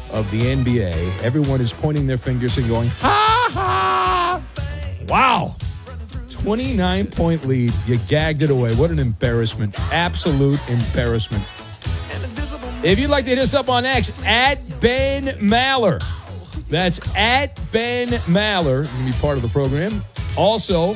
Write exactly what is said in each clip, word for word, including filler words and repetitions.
of the N B A. Everyone is pointing their fingers and going, ha ha! Wow! twenty-nine point lead. You gagged it away. What an embarrassment. Absolute embarrassment. If you'd like to hit us up on X, at Ben Maller. That's at Ben Maller. You can be part of the program. Also,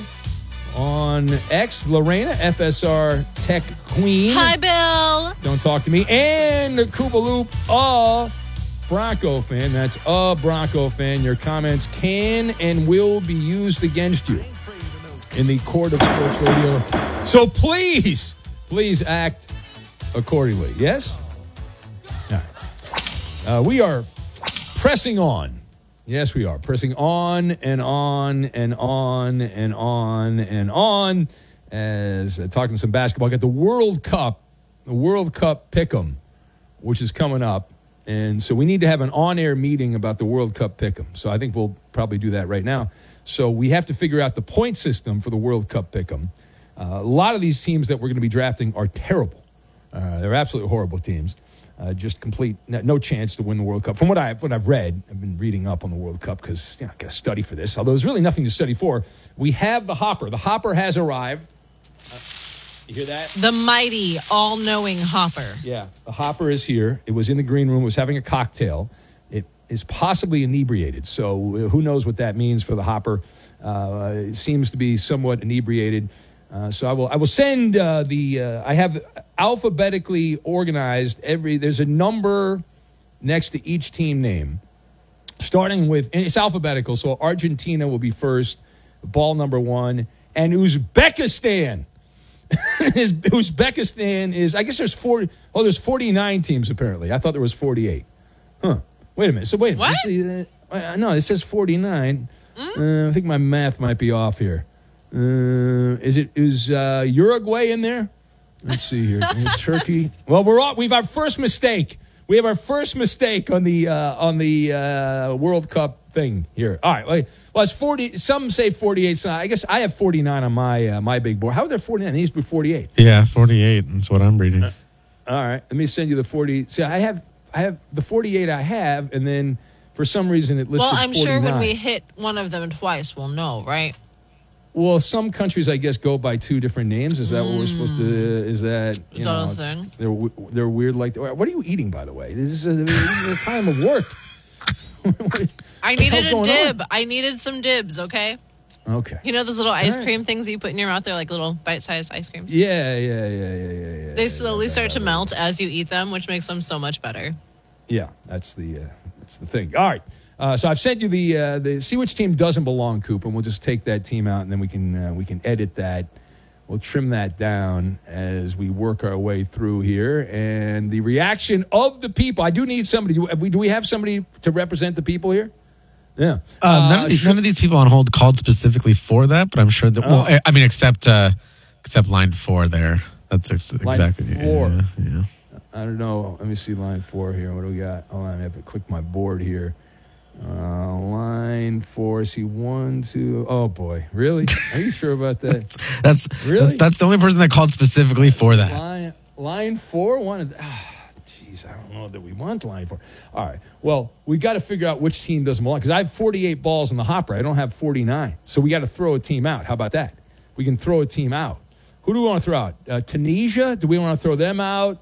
on X, Lorena, F S R Tech Queen. Hi, Bill. Don't talk to me. And Koopa Loop, a Bronco fan. That's a Bronco fan. Your comments can and will be used against you in the court of sports radio. So please, please act accordingly. Yes? All right. Uh, we are pressing on. Yes, we are. Pressing on and on and on and on and on as uh, talking some basketball. Got the World Cup, the World Cup Pick'em, which is coming up. And so we need to have an on-air meeting about the World Cup Pick'em. So I think we'll probably do that right now. So we have to figure out the point system for the World Cup Pick'em. Uh, a lot of these teams that we're going to be drafting are terrible. Uh, they're absolutely horrible teams. Uh, just complete, no chance to win the World Cup. From what, I, what I've read, I've been reading up on the World Cup because you know, I've got to study for this, although there's really nothing to study for. We have the Hopper. The Hopper has arrived. Uh, you hear that? The mighty, all-knowing Hopper. Yeah, the Hopper is here. It was in the green room. It was having a cocktail. It is possibly inebriated, so who knows what that means for the Hopper. Uh, it seems to be somewhat inebriated. Uh, so I will I will send uh, the uh, I have alphabetically organized every there's a number next to each team name, starting with and it's alphabetical. So Argentina will be first, ball number one, and Uzbekistan. is, Uzbekistan is I guess there's four oh there's forty-nine teams apparently. I thought there was forty-eight. Huh? Wait a minute. So wait. What? See, uh, no, it says forty-nine. Mm? Uh, I think my math might be off here. Uh, is it is uh, Uruguay in there? Let's see here. Turkey. Well, we're all, we've our first mistake. We have our first mistake on the uh, on the uh, World Cup thing here. All right. Well, it's forty. Some say forty-eight. So I guess I have forty-nine on my uh, my big board. How are there forty-nine? They used to be forty-eight. Yeah, forty-eight. That's what I'm reading. Uh, all right. Let me send you the forty. See, I have I have the forty-eight. I have, and then for some reason it listed. Well, I'm forty-nine. sure when we hit one of them twice, we'll know, right? Well, some countries, I guess, go by two different names. Is that mm. what we're supposed to? Is that you is know? That a thing? They're they're weird like. What are you eating, by the way? This is a, this is a time of work. I needed a dib. On? I needed some dibs. Okay. Okay. You know those little ice right. cream things you put in your mouth? They're like little bite-sized ice creams. Yeah, yeah, yeah, yeah, yeah. yeah they slowly yeah, start yeah, to yeah. melt as you eat them, which makes them so much better. Yeah, that's the uh, that's the thing. All right. Uh, so I've sent you the uh, the see which team doesn't belong, Coop, and we'll just take that team out, and then we can uh, we can edit that. We'll trim that down as we work our way through here, and the reaction of the people. I do need somebody. Do we do we have somebody to represent the people here? Yeah. Uh, uh, none, of these, none of these people on hold called specifically for that, but I'm sure that. Well, oh. I mean, except uh, except line four there. That's ex- line exactly four. Yeah, yeah. I don't know. Let me see line four here. What do we got? Oh, I have to click my board here. Uh, line four. See one, two. Oh boy, really? Are you sure about that? that's really. That's, that's the only person that called specifically for that. Line, line four. One. Ah, jeez, I don't know that we want line four. All right. Well, we got to figure out which team doesn't belong because I have forty-eight balls in the hopper. I don't have forty-nine, so we got to throw a team out. How about that? We can throw a team out. Who do we want to throw out? Uh, Tunisia? Do we want to throw them out?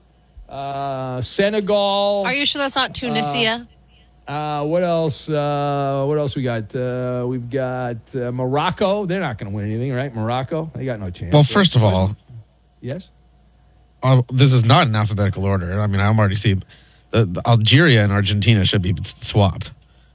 Uh, Senegal? Are you sure that's not Tunisia? Uh, Uh, what else? Uh, what else we got? Uh, we've got uh, Morocco. They're not going to win anything, right? Morocco, they got no chance. Well, first of all, yes. Uh, this is not in alphabetical order. I mean, I'm already seeing the, the Algeria and Argentina should be swapped.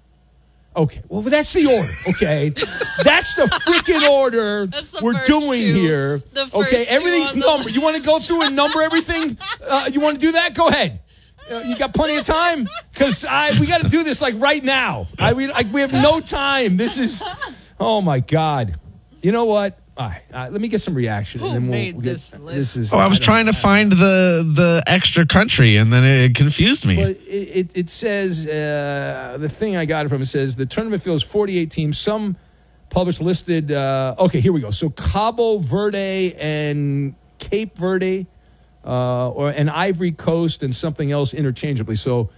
Okay, well, that's the order. Okay, that's the freaking order the we're doing two. here. The first okay, everything's numbered. You want to go through and number everything? Uh, you want to do that? Go ahead. Uh, you got plenty of time because I we got to do this like right now. I we like we have no time. This is oh my god. You know what? All right, uh, let me get some reaction. Who and then we'll, made we'll get, this list? This is. Oh, I was I trying to find the the extra country, and then it confused me. Well, it, it, it says uh, the thing I got it from. It says the tournament fields forty-eight teams. Some published listed. Uh, okay, here we go. So Cabo Verde and Cape Verde. Uh, or an Ivory Coast and something else interchangeably. So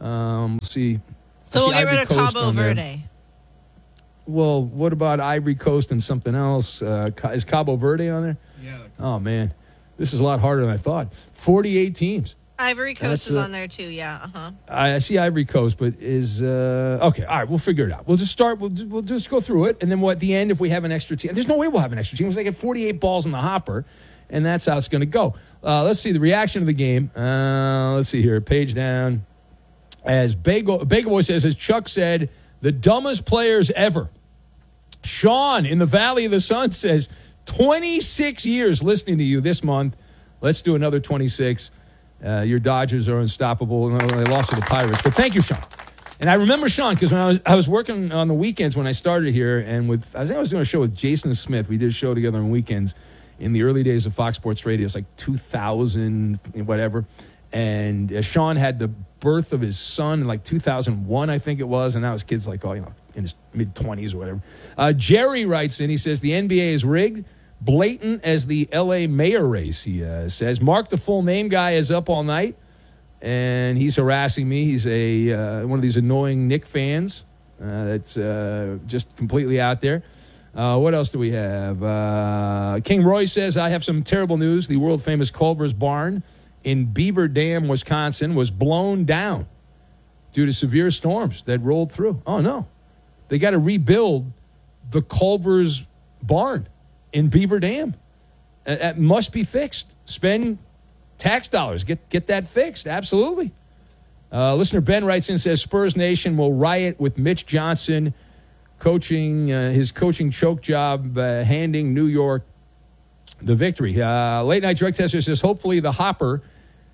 Um, let's see. So I we'll see get rid Ivory of Coast Cabo on there. Verde. Well, what about Ivory Coast and something else? Uh, Ca- is Cabo Verde on there? Yeah. Oh, man. This is a lot harder than I thought. forty-eight teams. Ivory Coast That's is a- on there too. Yeah. Uh huh. I I see Ivory Coast, but is uh, okay. All right, we'll figure it out. We'll just start. We'll, we'll just go through it, and then we'll, at the end, if we have an extra team, there's no way we'll have an extra team. It's like at forty-eight balls in the hopper, and that's how it's going to go. Uh, let's see the reaction of the game. Uh, let's see here. Page down. As Bagel, Bagel Boy says, as Chuck said, the dumbest players ever. Sean in the Valley of the Sun says, twenty-six years listening to you this month. Let's do another twenty-six. Uh, your Dodgers are unstoppable. No, they lost to the Pirates. But thank you, Sean. And I remember Sean because when I was I was working on the weekends when I started here, and with I think I was doing a show with Jason Smith. We did a show together on weekends in the early days of Fox Sports Radio. It's like two thousand, whatever. And uh, Sean had the birth of his son in like two thousand one, I think it was. And now his kid's like, oh, you know, in his mid-twenties or whatever. Uh, Jerry writes in, he says, the N B A is rigged. Blatant as the L A mayor race, he uh, says. Mark, the full name guy, is up all night, and he's harassing me. He's a uh, one of these annoying Knick fans uh, that's uh, just completely out there. Uh, what else do we have? Uh, King Roy says, I have some terrible news. The world-famous Culver's Barn in Beaver Dam, Wisconsin, was blown down due to severe storms that rolled through. Oh, no. They got to rebuild the Culver's Barn in Beaver Dam. Uh, That must be fixed. Spend tax dollars. Get get that fixed. Absolutely. Uh, listener Ben writes in and says, Spurs Nation will riot with Mitch Johnson coaching, uh, his coaching choke job, uh, handing New York the victory. Uh, Late Night Drug Tester says, hopefully the Hopper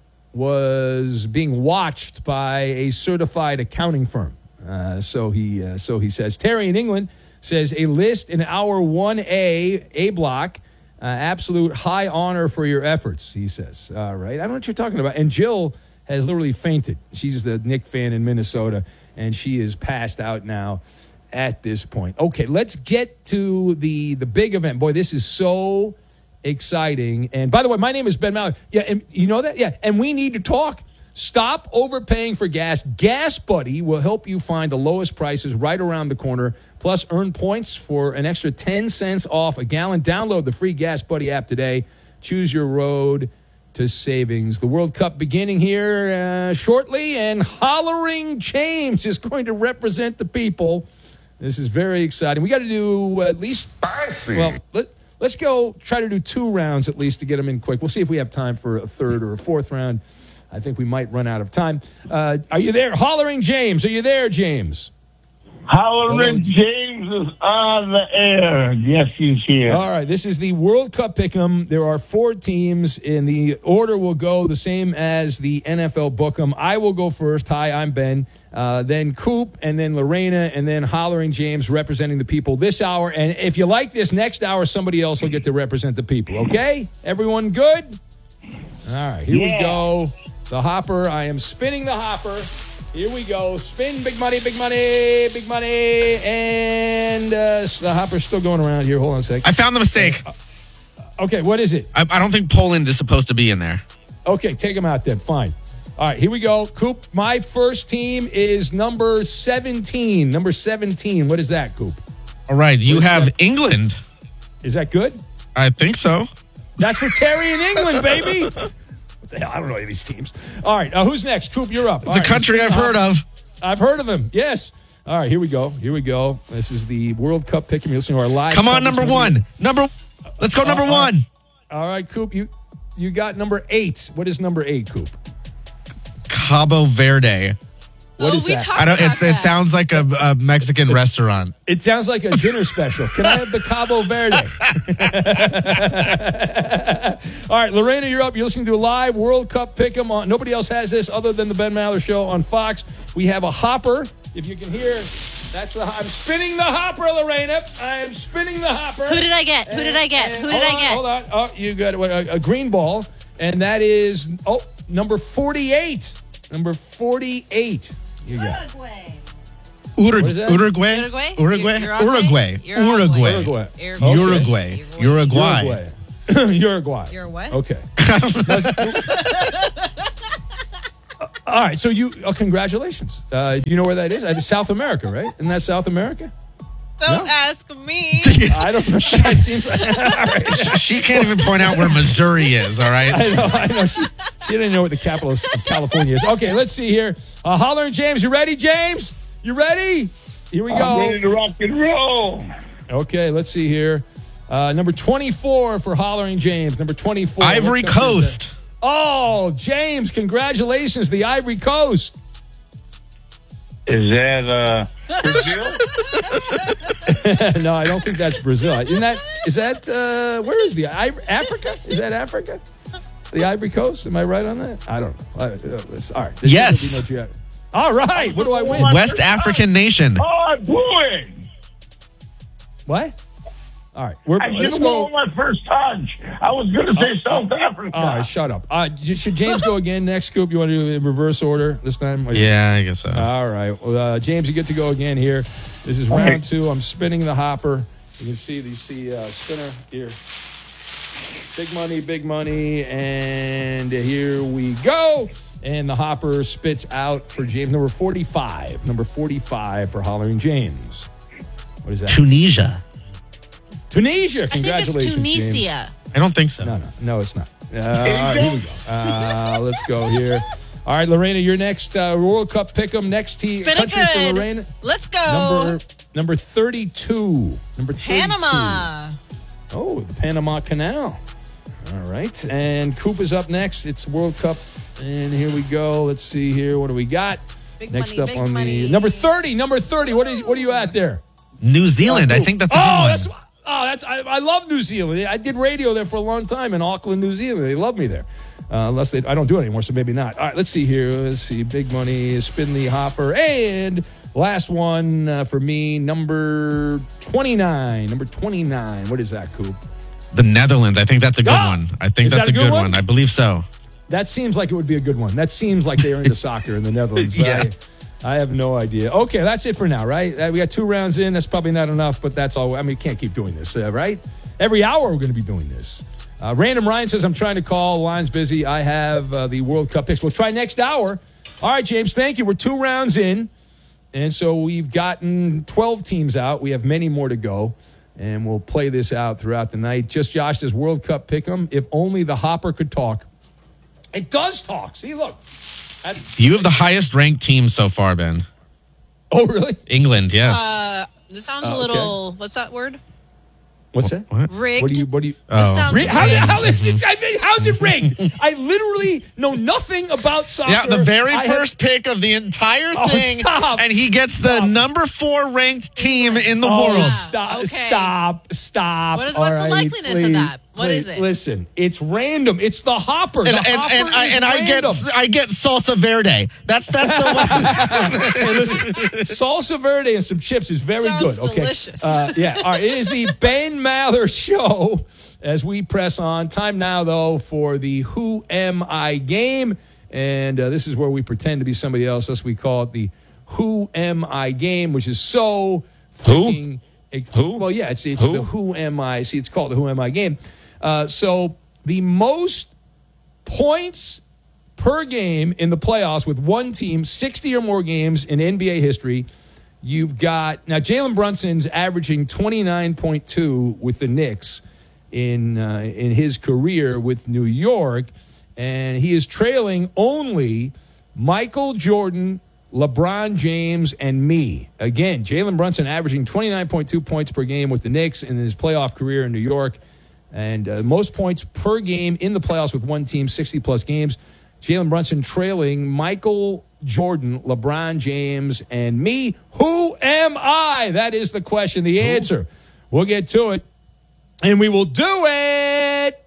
was being watched by a certified accounting firm. Uh, so he uh, so he says. Terry in England says, a list in our one A, A block, uh, absolute high honor for your efforts, he says. All right. I don't know what you're talking about. And Jill has literally fainted. She's the Knick fan in Minnesota, and she is passed out now at this point. Okay, let's get to the, the big event. Boy, this is so exciting. And by the way, my name is Ben Mallard. Yeah, and you know that? Yeah, and we need to talk. Stop overpaying for gas. Gas Buddy will help you find the lowest prices right around the corner. Plus, earn points for an extra ten cents off a gallon. Download the free Gas Buddy app today. Choose your road to savings. The World Cup beginning here uh, shortly, and Hollering James is going to represent the people. This is very exciting. We got to do at least... Spicy. Well, let, let's go try to do two rounds at least to get them in quick. We'll see if we have time for a third or a fourth round. I think we might run out of time. Uh, are you there? Hollering James. Are you there, James? Hollering James is on the air. Yes, he's here. All right. This is the World Cup Pick'em. There are four teams, and the order will go the same as the N F L Book'em. I will go first. Hi, I'm Ben. Uh, then Coop, and then Lorena, and then Hollering James representing the people this hour. And if you like this next hour, somebody else will get to represent the people. Okay? Everyone good? All right. Here Yeah. we go. The hopper. I am spinning the hopper. Here we go. Spin, big money, big money, big money. And uh, the hopper's still going around here. Hold on a sec. I found the mistake. Okay, what is it? I, I don't think Poland is supposed to be in there. Okay, take them out then. Fine. All right, here we go. Coop, my first team is number seventeen. Number seventeen. What is that, Coop? All right, you Where's have that? England. Is that good? I think so. That's for Terry in England, baby. What the hell? I don't know any of these teams. All right, uh, who's next? Coop, you're up. It's a country I've heard of. I've heard of them, yes. All right, here we go. Here we go. This is the World Cup pick. You're listening to our live. Come on, coverage. number one. Number. Let's go, number Uh, all right. one. All right, Coop, you you got number eight. What is number eight, Coop? Cabo Verde. What oh, is we that? talked I don't. about It's. that. It sounds like a, a Mexican restaurant. It sounds like a dinner special. Can I have the Cabo Verde? All right, Lorena, you're up. You're listening to a live World Cup Pick'em. On nobody else has this other than the Ben Maller Show on Fox. We have a hopper. If you can hear, that's the. I'm spinning the hopper, Lorena. I am spinning the hopper. Who did I get? Who did I get? And- Who did hold I on, get? Hold on. Oh, you got a, a green ball, and that is oh number forty-eight. Number forty-eight. You got. Uruguay. Urug- is that? Uruguay. Uruguay? Uruguay. Uruguay? Uruguay. Uruguay. Uruguay. Uruguay. Uruguay. Uruguay. Uruguay. You're what? Okay. All right, so you, oh, congratulations. Uh, do you know where that is? Uh, South America, right? Isn't that South America? Don't ask me. I don't know. It seems like, all right. She can't even point out where Missouri is, all right? I know, I know. She, she didn't know what the capital of California is. Okay, let's see here. Uh, Hollering James, you ready, James? You ready? Here we I'm go. ready to rock and roll. Okay, let's see here. Uh, number twenty-four for Hollering James. Number twenty-four. Ivory What country is Coast. that? Oh, James, congratulations. The Ivory Coast. Is that uh, Brazil? No, I don't think that's Brazil. Isn't that, is that, uh, where is the, I- Africa? Is that Africa? The Ivory Coast? Am I right on that? I don't know. I, uh, all right. There's Yes. gonna be no ge- All right. What do I win? West African nation. Oh, I blew it. What? All right. We're, I should let's have go. won my first touch. I was going to say South Africa. All right, shut up. Uh, j- should James go again next scoop? You want to do it in reverse order this time? Yeah, I guess so. All right. Well, uh, James, you get to go again here. This is round two. I'm spinning the hopper. You can see the see, uh, spinner here. Big money, big money. And here we go. And the hopper spits out for James. Number forty-five. Number forty-five for Hollering James. What is that? Tunisia. Tunisia. I think it's Congratulations, James. Tunisia. I don't think so. No, no, no, it's not. Uh, all right, here we go. Uh, let's go here. All right, Lorena, your next uh, World Cup pick'em. Next team Spin it country for good. Lorena. Let's go. Number number thirty-two. Number thirty-two. Panama. Oh, the Panama Canal. All right, and Coop is up next. It's World Cup, and here we go. Let's see here. What do we got? Big next money, up big on money. the number thirty. Number thirty. What is? What are you at there? New Zealand. I Coop. think that's a good oh, one. That's, oh, that's I, I love New Zealand. I did radio there for a long time in Auckland, New Zealand. They love me there. Uh, unless they, I don't do it anymore, so maybe not. All right, let's see here. Let's see. Big money, spin the hopper, and last one uh, for me, number twenty-nine. Number twenty-nine. What is that, Coop? The Netherlands. I think that's a good Ah! one. I think Is that's that a a good good one? one. I believe so. That seems like it would be a good one. That seems like they are into soccer in the Netherlands. But Yeah. I, I have no idea. Okay, that's it for now, right? Uh, we got two rounds in. That's probably not enough, but that's all. I mean, we can't keep doing this, uh, right? Every hour we're going to be doing this. Uh, Random Ryan says, I'm trying to call. Line's busy. I have uh, the World Cup picks. We'll try next hour. All right, James, thank you. We're two rounds in. And so we've gotten twelve teams out. We have many more to go. And we'll play this out throughout the night. Just Josh does World Cup pick'em. If only the hopper could talk. It does talk. See, look. That's- You have the highest ranked team so far, Ben. oh, really? England, yes. Uh, this sounds Uh, a okay. little, what's that word? What's that? What? Rigged. What do you? What do you? This Oh. sounds Ri- How, rigged. how, is it, I mean, how's it rigged? I literally know nothing about soccer. Yeah, the very I have- first pick of the entire Oh, thing, stop. and he gets the Stop. number four ranked team in the Oh, world. stop! Okay. Stop! Stop! What is- All what's the right, likeliness of please, that? What please. is it? Listen, it's random. It's the hopper. And, the and, hopper and, I, is and I get random. I get salsa verde. That's that's the one. Hey, listen, salsa verde and some chips is very Sounds good. Okay, delicious. Uh, yeah. All right. It is the Ben Maller Show as we press on. Time now, though, for the Who Am I game, and uh, this is where we pretend to be somebody else. Thus, we call it the Who Am I game, which is so freaking. Who? Well, yeah, it's it's Who? the Who Am I. See, it's called the Who Am I game. Uh, so the most points per game in the playoffs with one team, sixty or more games in N B A history. You've got now Jalen Brunson's averaging twenty-nine point two with the Knicks in uh, in his career with New York, and he is trailing only Michael Jordan, LeBron James, and me. Again, Jalen Brunson averaging twenty-nine point two points per game with the Knicks in his playoff career in New York. And uh, most points per game in the playoffs with one team, sixty-plus games. Jalen Brunson trailing Michael Jordan, LeBron James, and me. Who am I? That is the question, the answer. We'll get to it, and we will do it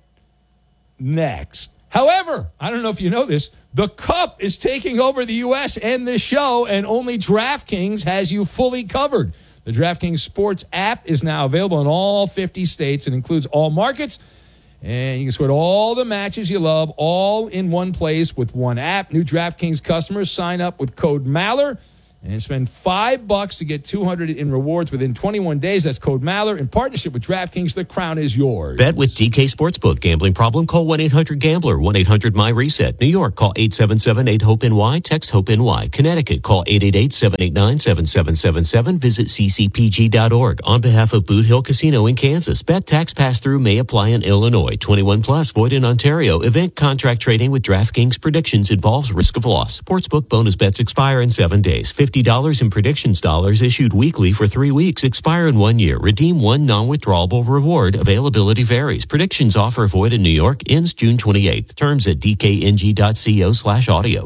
next. However, I don't know if you know this, the Cup is taking over the U S and this show, and only DraftKings has you fully covered. The DraftKings Sports app is now available in all fifty states and includes all markets. And you can sweat all the matches you love all in one place with one app. New DraftKings customers sign up with code Maller And spend five bucks to get two hundred in rewards within twenty-one days. That's code Maller in partnership with DraftKings. The crown is yours. Bet with D K Sportsbook. Gambling problem? Call one eight hundred gambler. one eight hundred my reset. New York, call eight seven seven eight hope N Y. Text HOPE-NY. Connecticut, call eight eight eight seven eight nine seven seven seven seven. Visit c c p g dot org. On behalf of Boot Hill Casino in Kansas, bet tax pass-through may apply in Illinois. twenty-one plus, void in Ontario. Event contract trading with DraftKings predictions involves risk of loss. Sportsbook bonus bets expire in seven days. fifty dollars in predictions dollars issued weekly for three weeks. Expire in one year. Redeem one non-withdrawable reward. Availability varies. Predictions offer void in New York. Ends June twenty-eighth. Terms at d k n g dot co slash audio.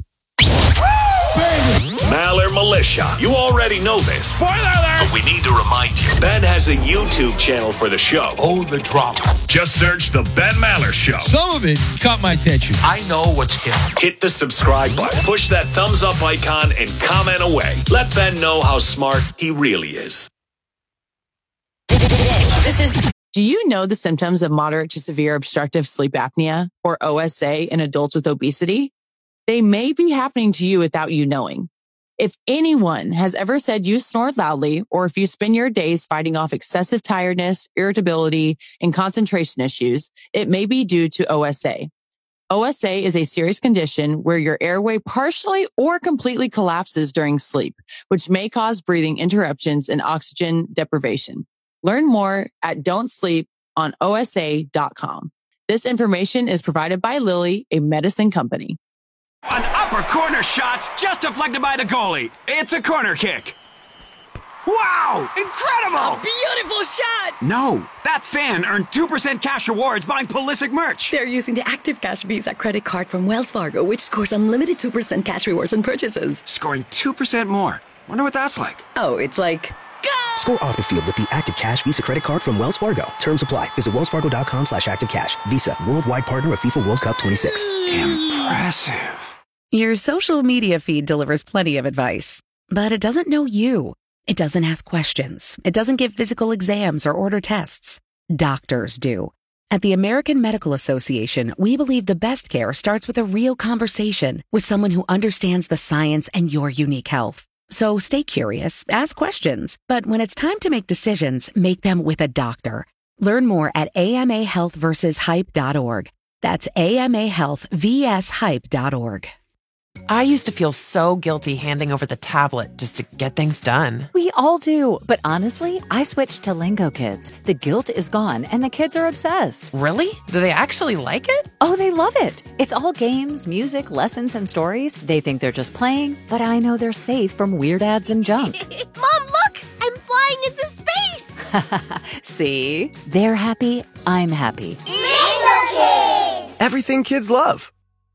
Maller Militia. You already know this. Spoiler alert! But we need to remind you. Ben has a YouTube channel for the show. Oh, the drama. Just search The Ben Maller Show. Some of it caught my attention. I know what's hip. Hit the subscribe button. Push that thumbs up icon and comment away. Let Ben know how smart he really is. This is. Do you know the symptoms of moderate to severe obstructive sleep apnea, or O S A, in adults with obesity? They may be happening to you without you knowing. If anyone has ever said you snore loudly, or if you spend your days fighting off excessive tiredness, irritability, and concentration issues, it may be due to O S A. O S A is a serious condition where your airway partially or completely collapses during sleep, which may cause breathing interruptions and oxygen deprivation. Learn more at don't sleep on O S A dot com. This information is provided by Lilly, a medicine company. An upper corner shot's just deflected by the goalie. It's a corner kick. Wow! Incredible! Beautiful shot! No, that fan earned two percent cash rewards buying Pulisic merch. They're using the Active Cash Visa credit card from Wells Fargo, which scores unlimited two percent cash rewards on purchases. Scoring two percent more. Wonder what that's like. Oh, it's like... Go! Score off the field with the Active Cash Visa credit card from Wells Fargo. Terms apply. Visit wellsfargo.com slash activecash. Visa, worldwide partner of FIFA World Cup twenty-six. Impressive. Your social media feed delivers plenty of advice, but it doesn't know you. It doesn't ask questions. It doesn't give physical exams or order tests. Doctors do. At the American Medical Association, we believe the best care starts with a real conversation with someone who understands the science and your unique health. So stay curious, ask questions, but when it's time to make decisions, make them with a doctor. Learn more at A M A health versus hype dot org. That's A M A health versus hype dot org. I used to feel so guilty handing over the tablet just to get things done. We all do, but honestly, I switched to Lingo Kids. The guilt is gone, and the kids are obsessed. Really? Do they actually like it? Oh, they love it. It's all games, music, lessons, and stories. They think they're just playing, but I know they're safe from weird ads and junk. Mom, look! I'm flying into space! See? They're happy, I'm happy. Lingo Kids! Everything kids love.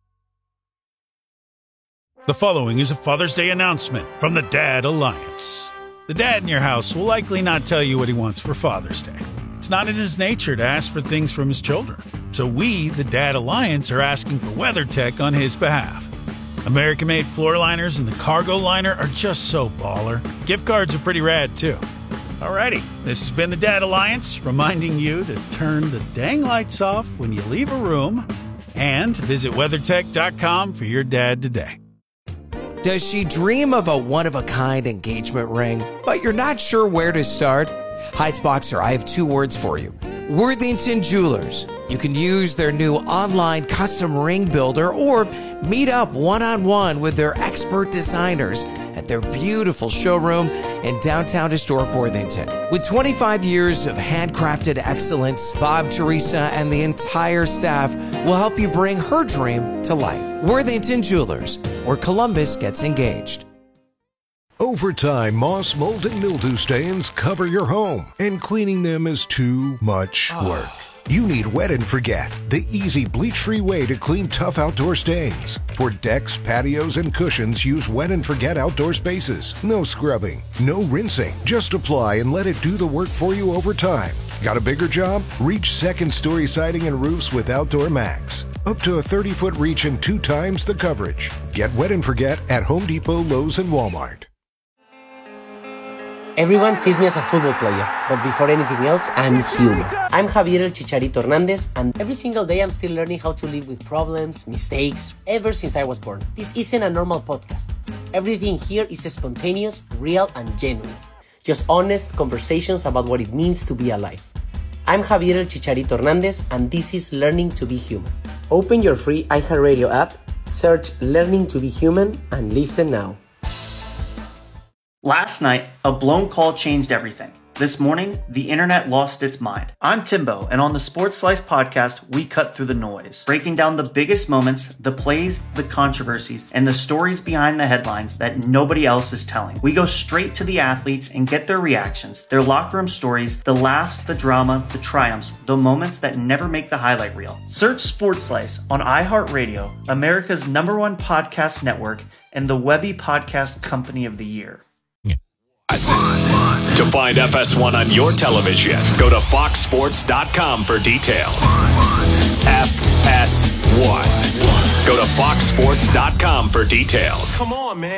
The following is a Father's Day announcement from the Dad Alliance. The dad in your house will likely not tell you what he wants for Father's Day. It's not in his nature to ask for things from his children. So we, the Dad Alliance, are asking for WeatherTech on his behalf. American-made floor liners and the cargo liner are just so baller. Gift cards are pretty rad, too. Alrighty, this has been the Dad Alliance, reminding you to turn the dang lights off when you leave a room and visit weathertech dot com for your dad today. Does she dream of a one-of-a-kind engagement ring, but you're not sure where to start? Heights Boxer, I have two words for you. Worthington Jewelers. You can use their new online custom ring builder or meet up one-on-one with their expert designers at their beautiful showroom in downtown historic Worthington. With twenty-five years of handcrafted excellence, Bob, Teresa, and the entire staff will help you bring her dream to life. Worthington Jewelers, where Columbus gets engaged. Over time, moss, mold, and mildew stains cover your home, and cleaning them is too much work. You need Wet and Forget, the easy bleach-free way to clean tough outdoor stains. For decks, patios, and cushions, use Wet and Forget Outdoor Spaces. No scrubbing, no rinsing. Just apply and let it do the work for you over time. Got a bigger job? Reach second-story siding and roofs with Outdoor Max. Up to a thirty-foot reach and two times the coverage. Get Wet and Forget at Home Depot, Lowe's, and Walmart. Everyone sees me as a football player, but before anything else, I'm human. I'm Javier El Chicharito Hernandez, and every single day I'm still learning how to live with problems, mistakes, ever since I was born. This isn't a normal podcast. Everything here is spontaneous, real, and genuine. Just honest conversations about what it means to be alive. I'm Javier El Chicharito Hernandez, and this is Learning to be Human. Open your free iHeartRadio app, search Learning to be Human, and listen now. Last night, a blown call changed everything. This morning, the internet lost its mind. I'm Timbo, and on the Sports Slice podcast, we cut through the noise, breaking down the biggest moments, the plays, the controversies, and the stories behind the headlines that nobody else is telling. We go straight to the athletes and get their reactions, their locker room stories, the laughs, the drama, the triumphs, the moments that never make the highlight reel. Search Sports Slice on iHeartRadio, America's number one podcast network, and the Webby Podcast Company of the Year. To find F S one on your television, go to fox sports dot com for details. F S one. Go to fox sports dot com for details. Come on, man.